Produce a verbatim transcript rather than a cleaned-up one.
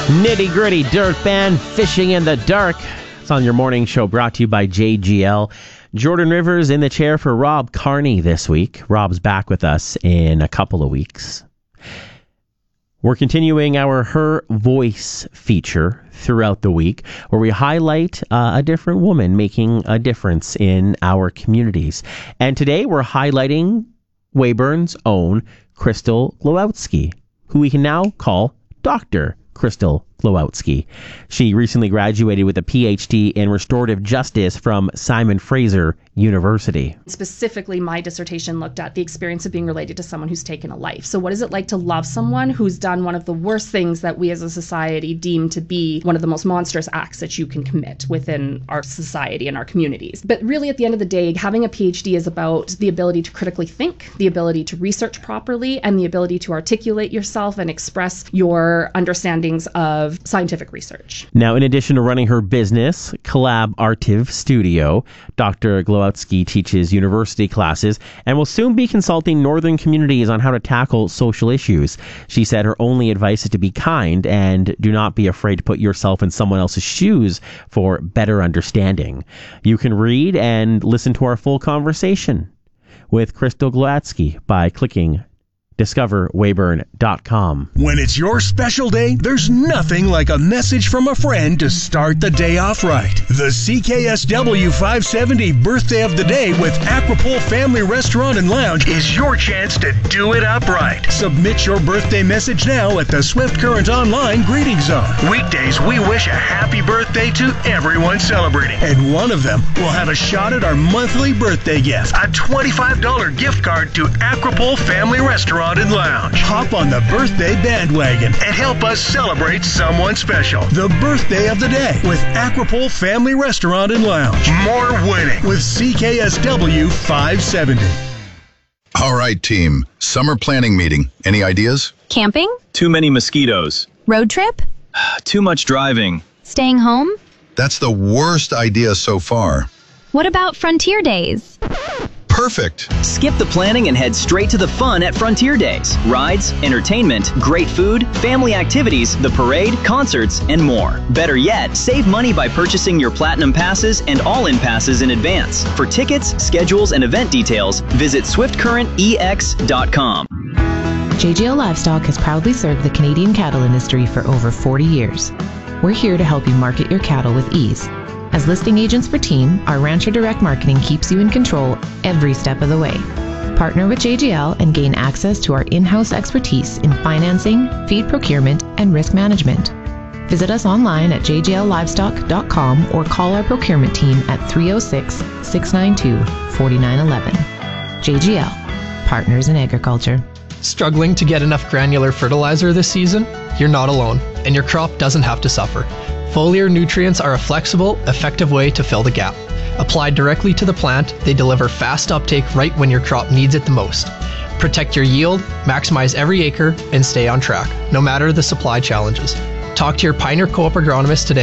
Nitty Gritty Dirt Band, Fishing in the Dark. It's on your morning show, brought to you by J G L. Jordan Rivers in the chair for Rob Carney this week. Rob's back with us in a couple of weeks. We're continuing our Her Voice feature throughout the week, where we highlight uh, a different woman making a difference in our communities. And today we're highlighting Weyburn's own Crystal Glowacki, who we can now call Doctor Crystal Glowacki. She recently graduated with a P H D in restorative justice from Simon Fraser University. Specifically, my dissertation looked at the experience of being related to someone who's taken a life. So what is it like to love someone who's done one of the worst things that we as a society deem to be one of the most monstrous acts that you can commit within our society and our communities? But really, at the end of the day, having a P H D is about the ability to critically think, the ability to research properly, and the ability to articulate yourself and express your understandings of scientific research. Now, in addition to running her business, Collaborative Studio, Doctor Glowacki teaches university classes and will soon be consulting northern communities on how to tackle social issues. She said her only advice is to be kind and do not be afraid to put yourself in someone else's shoes for better understanding. You can read and listen to our full conversation with Crystal Glowacki by clicking discover weyburn dot com. When it's your special day, there's nothing like a message from a friend to start the day off right. The C K S W five seventy Birthday of the Day with Aquapole Family Restaurant and Lounge is your chance to do it up right. Submit your birthday message now at the Swift Current Online Greeting Zone. Weekdays, we wish a happy birthday to everyone celebrating, and one of them will have a shot at our monthly birthday gift, a twenty-five dollars gift card to Aquapole Family Restaurant and Lounge. Hop on the birthday bandwagon and help us celebrate someone special. The Birthday of the Day with Aquapole Family Restaurant and Lounge. More winning with C K S W five seventy. All right, team. Summer planning meeting. Any ideas? Camping? Too many mosquitoes. Road trip? Too much driving. Staying home? That's the worst idea so far. What about Frontier Days? Perfect. Skip the planning and head straight to the fun at Frontier Days. Rides, entertainment, great food, family activities, the parade, concerts, and more. Better yet, save money by purchasing your Platinum Passes and All-In Passes in advance. For tickets, schedules, and event details, visit swift current e x dot com. J G L Livestock has proudly served the Canadian cattle industry for over forty years. We're here to help you market your cattle with ease. As listing agents for Team, our Rancher Direct Marketing keeps you in control every step of the way. Partner with J G L and gain access to our in-house expertise in financing, feed procurement, and risk management. Visit us online at j g l livestock dot com or call our procurement team at three oh six, six nine two, four nine one one. J G L, Partners in Agriculture. Struggling to get enough granular fertilizer this season? You're not alone, and your crop doesn't have to suffer. Foliar nutrients are a flexible, effective way to fill the gap. Applied directly to the plant, they deliver fast uptake right when your crop needs it the most. Protect your yield, maximize every acre, and stay on track, no matter the supply challenges. Talk to your Pioneer Co-op agronomist today